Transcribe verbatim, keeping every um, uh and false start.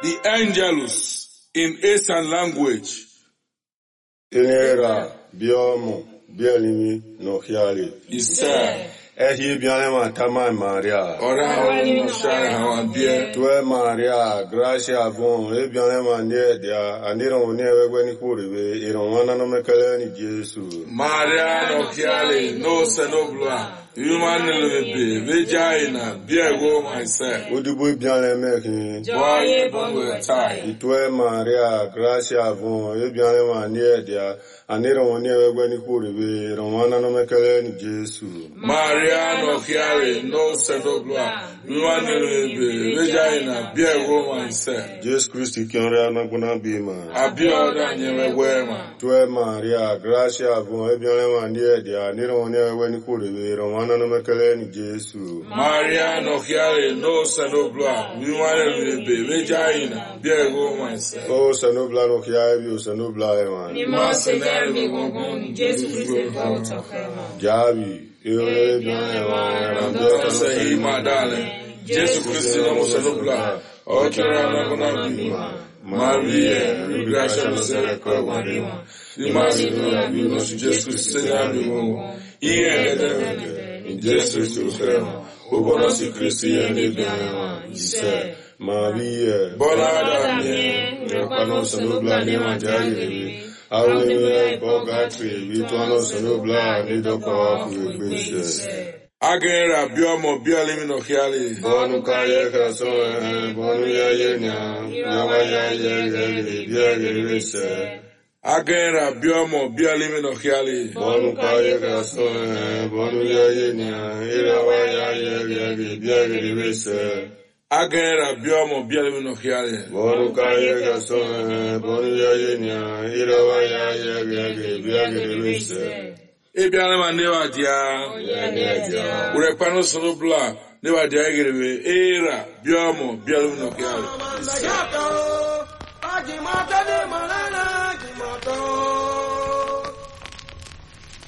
the Angelus in Eastern language. Inera, biomo, bielimi, no hiali. Isa. Ehi bianema tama Maria. Ora no shai hawambie. Tue Maria, gracia avon, e bianema nie dia, aniro ne wegweni kuribe, ironwana no mekele ni Jesu. Maria no hiali, no senobla. Human lebe, vagina, biego myself. Udubu bianle meki. Boye bonwe tai. Itue Maria, gracia avon, e bianema nie dia, aniro ne wegweni kuribe, ironwana no mekele ni Jesu. Maria no hiali, no senobla. Human lebe, vagina, biego myself. Jesus Christ, kiore anaguna bima. Abioda nyewe wema. Tue Maria, gracia avon, e bianema nie dia, aniro ne wegweni kuribe, ironwana no mekele ni Jesu. Maria no hiali, no senobla. Human lebe, vagina, biego myself. Oh, senobla no hiali, senobla eman. Ni masenere mi gongon, Jesu Christ volta fema. Javi, io Rando sei madale. Gesù Cristo non senobla. Ochera na kona bima. Maria, gracia no sere kwa wadima. Ni masenere mi no Gesù Cristo na bimo. Iye de in Gesù Cristo fema. O bona si Cristo ye ne bima. Ise Maria, bona mie. ne pano senobla ne manjali. Hallelujah, Bogatri, Vituano Senobla, Nidoka, Fugbishes. Agera biomo bialimi no hiali. Bonu Kaya Krason, Bonu Yayena, Yawaya Yagari, Biagirisa. Agera biomo bialimi no hiali. Bonu Kaya Krason, Bonu Yayena, Irawaya Yagari, Biagirisa. Agera biomo bialimi no hiali. Bonu Kaya Krason, Bonu Yayena, Irawaya Yagari, Biagirisa. Ebiana maneva dia. Ure pano sonobla. Neva dia gerebe. Era biomo bialimi no hiali.